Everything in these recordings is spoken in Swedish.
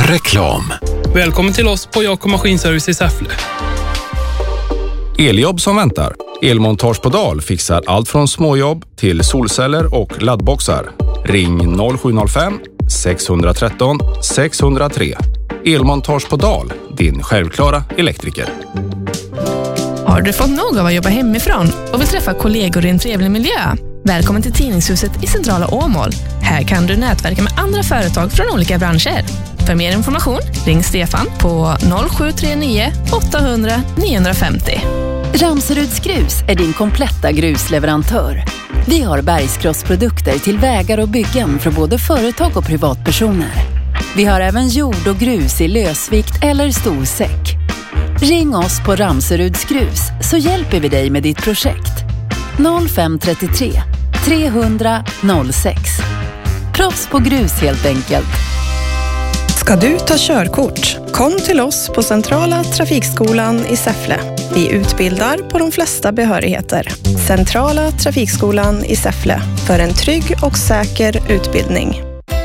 Reklam. Välkommen till oss på Jakob Maskinservice i Säffle. Eljobb som väntar. Elmontage på Dal fixar allt från småjobb till solceller och laddboxar. Ring 0705 613 603. Elmontage på Dal, din självklara elektriker. Har du fått nog av att jobba hemifrån och vill träffa kollegor i en trevlig miljö? Välkommen till Tidningshuset i centrala Åmål. Här kan du nätverka med andra företag från olika branscher. För mer information, ring Stefan på 0739 800 950. Ramseruds Grus är din kompletta grusleverantör. Vi har bergskross-produkter till vägar och byggen för både företag och privatpersoner. Vi har även jord och grus i lösvikt eller storsäck. Ring oss på Ramseruds Grus så hjälper vi dig med ditt projekt. 0533 300 06. Proffs på grus helt enkelt. Ska du ta körkort? Kom till oss på Centrala Trafikskolan i Säffle. Vi utbildar på de flesta behörigheter. Centrala Trafikskolan i Säffle för en trygg och säker utbildning.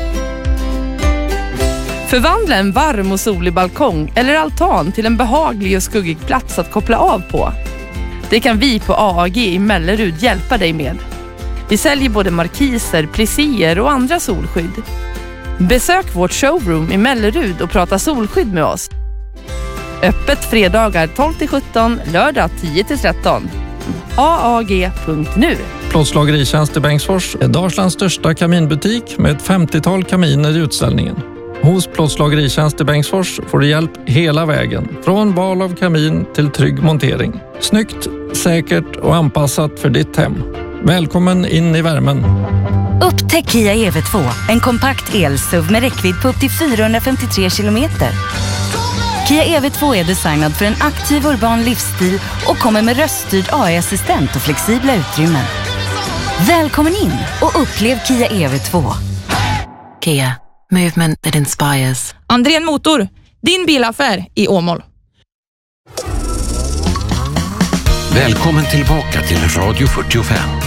Förvandla en varm och solig balkong eller altan till en behaglig och skuggig plats att koppla av på. Det kan vi på AAG i Mellerud hjälpa dig med. Vi säljer både markiser, plissier och andra solskydd. Besök vårt showroom i Mellerud och prata solskydd med oss. Öppet fredagar 12-17, lördag 10-13. AAG.nu. Plåtslageritjänst i Bengtsfors är Dalslands största kaminbutik med ett 50-tal kaminer i utställningen. Hos Plåtslageritjänst i Bengtsfors får du hjälp hela vägen. Från val av kamin till trygg montering. Snyggt, säkert och anpassat för ditt hem. Välkommen in i värmen. Upptäck Kia EV2, en kompakt el-SUV med räckvidd på upp till 453 kilometer. Kia EV2 är designad för en aktiv urban livsstil och kommer med röststyrd AI-assistent och flexibla utrymmen. Välkommen in och upplev Kia EV2. Kia, movement that inspires. Andrén Motor, din bilaffär i Åmål. Välkommen tillbaka till Radio 45.